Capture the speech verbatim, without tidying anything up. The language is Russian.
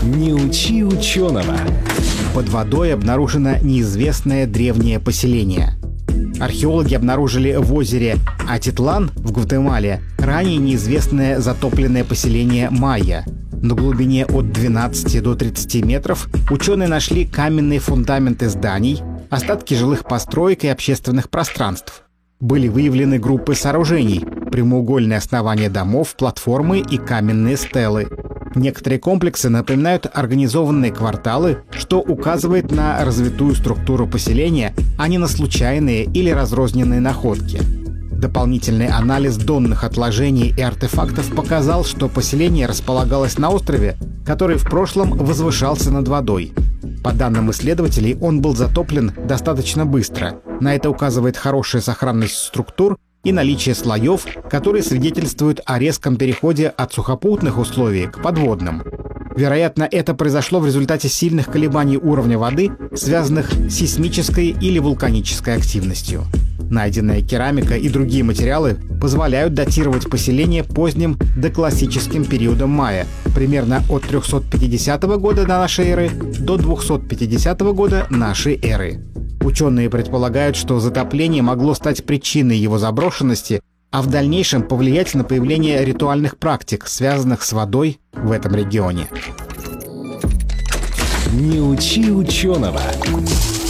Не учи ученого. Под водой обнаружено неизвестное древнее поселение. Археологи обнаружили в озере Атитлан в Гватемале ранее неизвестное затопленное поселение майя. На глубине от двенадцати до тридцати метров ученые нашли каменные фундаменты зданий, остатки жилых построек и общественных пространств. Были выявлены группы сооружений, прямоугольные основания домов, платформы и каменные стелы. Некоторые комплексы напоминают организованные кварталы, что указывает на развитую структуру поселения, а не на случайные или разрозненные находки. Дополнительный анализ донных отложений и артефактов показал, что поселение располагалось на острове, который в прошлом возвышался над водой. По данным исследователей, он был затоплен достаточно быстро. На это указывает хорошая сохранность структур и наличие слоев, которые свидетельствуют о резком переходе от сухопутных условий к подводным. Вероятно, это произошло в результате сильных колебаний уровня воды, связанных с сейсмической или вулканической активностью. Найденная керамика и другие материалы позволяют датировать поселение поздним доклассическим периодом майя, примерно от трёхсот пятидесятого года до нашей эры до двухсот пятидесятого года нашей эры. Ученые предполагают, что затопление могло стать причиной его заброшенности, а в дальнейшем повлиять на появление ритуальных практик, связанных с водой в этом регионе. Не учи ученого.